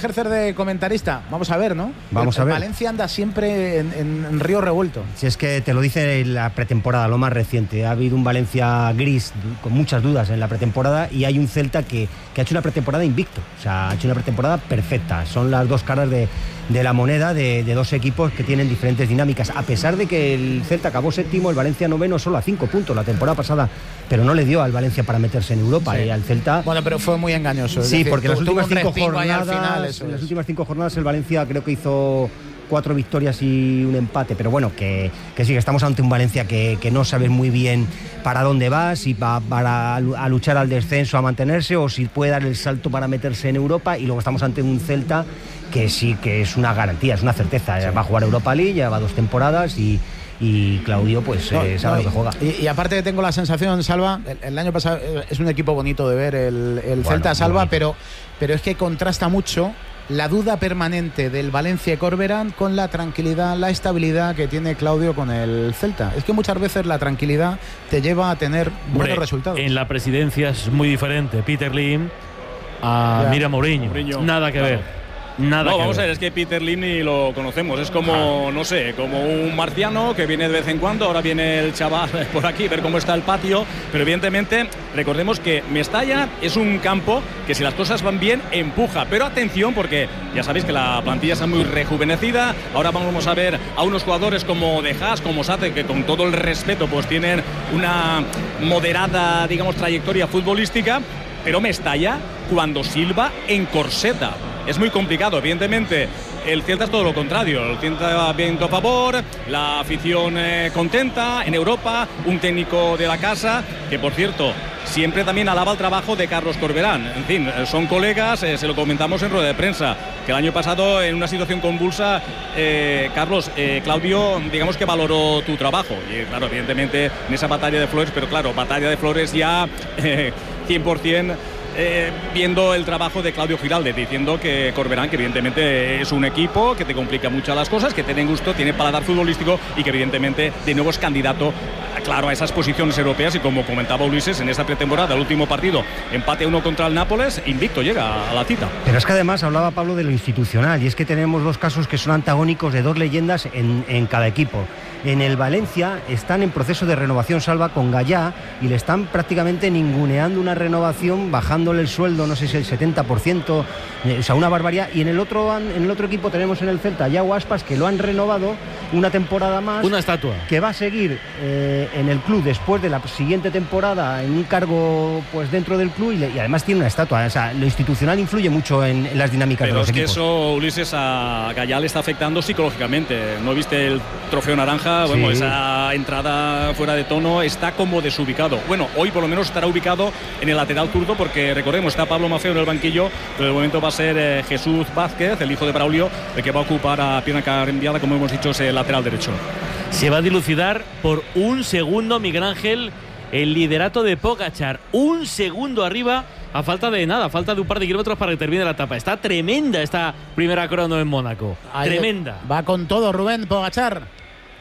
ejercer de comentarista. Vamos a ver, ¿no? Vamos a ver. Valencia anda siempre en río revuelto. Si es que te lo dice la pretemporada, lo más reciente. Ha habido un Valencia gris con muchas dudas en la pretemporada y hay un Celta que ha hecho una pretemporada invicto. O sea, ha hecho una pretemporada perfecta. Son las dos caras de la moneda de dos equipos que tienen diferentes dinámicas. A pesar de que el Celta acabó séptimo, el Valencia noveno, solo a 5 puntos la temporada pasada, pero no le dio al Valencia para meterse en Europa. Sí. Y al Celta... Bueno, pero fue muy engañoso. Sí, porque las últimas 5 jornadas, jornadas, en las últimas 5 jornadas el Valencia creo que hizo 4 victorias y un empate, pero bueno, que sí, que estamos ante un Valencia que no sabe muy bien para dónde va, si va a luchar al descenso, a mantenerse, o si puede dar el salto para meterse en Europa, y luego estamos ante un Celta que sí que es una garantía, es una certeza. Sí. Va a jugar Europa League, lleva 2 temporadas y Claudio pues sabe lo que juega. Y aparte tengo la sensación, Salva, el año pasado es un equipo bonito de ver el Celta, Salva, pero es que contrasta mucho la duda permanente del Valencia y Corberán con la tranquilidad, la estabilidad que tiene Claudio con el Celta. Es que muchas veces la tranquilidad te lleva a tener buenos resultados. En la presidencia es muy diferente Peter Lim a Mira Mourinho. Nada que ver. Nada. No, vamos a ver, es que Peter Lim ni lo conocemos. Es como, no sé, como un marciano que viene de vez en cuando. Ahora viene el chaval por aquí, ver cómo está el patio. Pero evidentemente, recordemos que Mestalla es un campo que, si las cosas van bien, empuja. Pero atención, porque ya sabéis que la plantilla está muy rejuvenecida. Ahora vamos a ver a unos jugadores como De Haas, como Sate, que con todo el respeto pues tienen una moderada, digamos, trayectoria futbolística. Pero Mestalla, cuando silba, encorseta. Es muy complicado, evidentemente. El Celta es todo lo contrario. El Celta va viento a favor, la afición contenta en Europa, un técnico de la casa que, por cierto, siempre también alaba el trabajo de Carlos Corberán. En fin, son colegas, se lo comentamos en rueda de prensa, que el año pasado, en una situación convulsa, Carlos, Claudio, digamos que valoró tu trabajo. Y claro, evidentemente en esa batalla de flores, pero claro, batalla de flores ya 100%. Viendo el trabajo de Claudio Giralde, diciendo que Corberán, que evidentemente es un equipo que te complica mucho las cosas, que tiene gusto, tiene paladar futbolístico y que evidentemente de nuevo es candidato, claro, a esas posiciones europeas. Y como comentaba Ulises, en esta pretemporada, el último partido, empate 1 contra el Nápoles, invicto llega a la cita. Pero es que además hablaba Pablo de lo institucional, y es que tenemos 2 casos que son antagónicos de 2 leyendas en cada equipo. En el Valencia están en proceso de renovación, Salva, con Gallá, y le están prácticamente ninguneando una renovación, bajándole el sueldo, no sé si el 70%, o sea, una barbaridad. Y en el otro equipo tenemos en el Celta Yago Aspas, que lo han renovado una temporada más. Una estatua. Que va a seguir en el club después de la siguiente temporada en un cargo pues dentro del club, y además tiene una estatua. O sea, lo institucional influye mucho en las dinámicas de los equipos. Pero es que eso, Ulises, a Gallá le está afectando psicológicamente. ¿No viste el trofeo naranja? Bueno, sí. Esa entrada fuera de tono, está como desubicado. Bueno, hoy por lo menos estará ubicado en el lateral zurdo, porque recordemos, está Pablo Maffeo en el banquillo, pero de momento va a ser Jesús Vázquez, el hijo de Braulio, el que va a ocupar a pierna cambiada, como hemos dicho, ese lateral derecho. Se va a dilucidar por un segundo, Miguel Ángel, el liderato de Pogačar. Un segundo arriba, a falta de nada, a falta de un par de kilómetros para que termine la etapa. Está tremenda esta primera crono en Mónaco. Ahí tremenda. Va con todo Rubén Pogačar.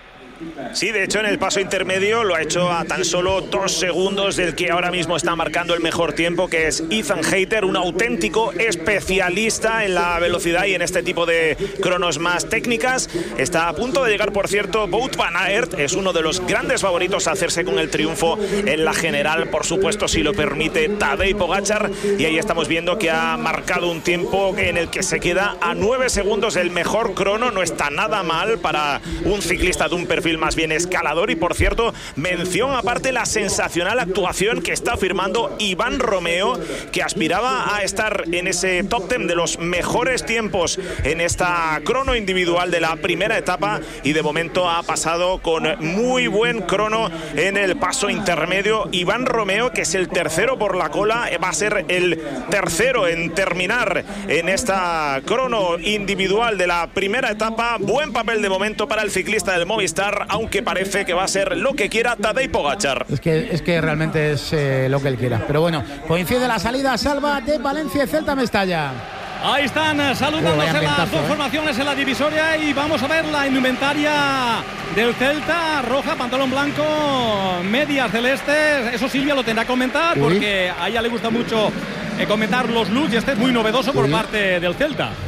Sí, de hecho en el paso intermedio lo ha hecho a tan solo 2 segundos del que ahora mismo está marcando el mejor tiempo, que es Ethan Hayter, un auténtico especialista en la velocidad y en este tipo de cronos más técnicas. Está a punto de llegar, por cierto, Wout van Aert, es uno de los grandes favoritos a hacerse con el triunfo en la general, por supuesto, si lo permite Tadej Pogačar, y ahí estamos viendo que ha marcado un tiempo en el que se queda a 9 segundos del mejor crono. No está nada mal para un ciclista de un perfil más bien escalador. Y por cierto, mención aparte la sensacional actuación que está firmando Iván Romeo, que aspiraba a estar en ese top 10 de los mejores tiempos en esta crono individual de la primera etapa, y de momento ha pasado con muy buen crono en el paso intermedio. Iván Romeo, que es el tercero por la cola, va a ser el tercero en terminar en esta crono individual de la primera etapa. Buen papel de momento para el ciclista del Movistar, aunque parece que va a ser lo que quiera Tadej Pogačar. Es que realmente es lo que él quiera. Pero bueno, coincide la salida, Salva, de Valencia y Celta Mestalla. Ahí están saludándose las 2 formaciones en la divisoria, y vamos a ver la indumentaria del Celta: roja, pantalón blanco, medias celestes. Eso Silvia lo tendrá que comentar, porque a ella le gusta mucho comentar los looks, y este es muy novedoso por parte del Celta.